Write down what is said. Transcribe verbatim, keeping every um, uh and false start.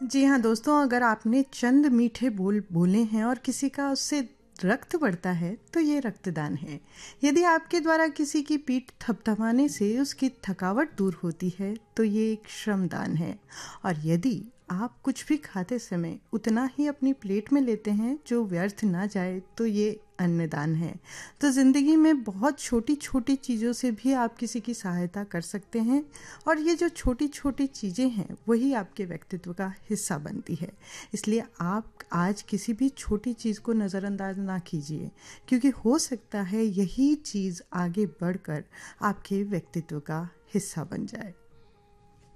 जी हाँ दोस्तों, अगर आपने चंद मीठे बोल बोले हैं और किसी का उससे रक्त बढ़ता है तो ये रक्तदान है। यदि आपके द्वारा किसी की पीठ थपथपाने से उसकी थकावट दूर होती है तो ये एक श्रमदान है। और यदि आप कुछ भी खाते समय उतना ही अपनी प्लेट में लेते हैं जो व्यर्थ ना जाए तो ये अन्नदान है। तो ज़िंदगी में बहुत छोटी छोटी चीज़ों से भी आप किसी की सहायता कर सकते हैं और ये जो छोटी छोटी चीज़ें हैं वही आपके व्यक्तित्व का हिस्सा बनती है। इसलिए आप आज किसी भी छोटी चीज़ को नज़रअंदाज ना कीजिए, क्योंकि हो सकता है यही चीज़ आगे बढ़कर आपके व्यक्तित्व का हिस्सा बन जाए।